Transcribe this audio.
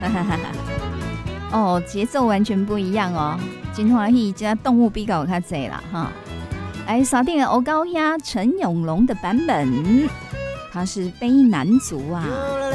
哦，节奏完全不一样哦。金华戏加动物比较较济啦哈。来锁定欧高呀陈永龙的版本，他是卑南族啊。